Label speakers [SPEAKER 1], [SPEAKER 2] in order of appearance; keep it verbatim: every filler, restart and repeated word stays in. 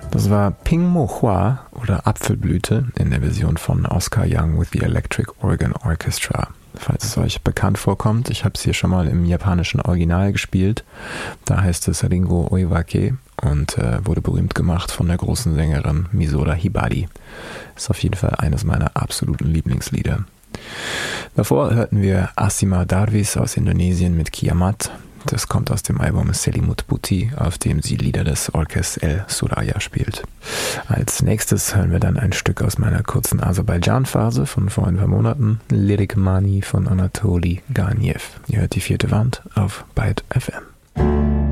[SPEAKER 1] Das war Ping Mo Hua oder Apfelblüte in der Version von Oscar Young with the Electric Organ Orchestra. Falls es euch bekannt vorkommt, ich habe es hier schon mal im japanischen Original gespielt. Da heißt es Ringo Oiwake und äh, wurde berühmt gemacht von der großen Sängerin Misora Hibari. Ist auf jeden Fall eines meiner absoluten Lieblingslieder. Davor hörten wir Asima Darwis aus Indonesien mit Kiamat. Das kommt aus dem Album Selimut Putih, auf dem sie Lieder des Orkes El Suraya spielt. Als nächstes hören wir dann ein Stück aus meiner kurzen Aserbaidschan-Phase von vor ein paar Monaten, Lirik Mani von Anatoli Ganiev. Ihr hört die vierte Wand auf Byte F M.